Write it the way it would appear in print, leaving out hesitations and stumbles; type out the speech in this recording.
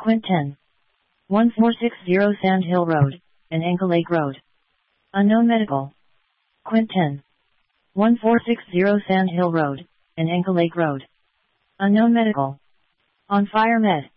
Quint 10. 1460 Sand Hill Road, and Anchor Lake Road. Unknown medical. Quint 10. 1460 Sand Hill Road, and Anchor Lake Road. Unknown medical. On fire med.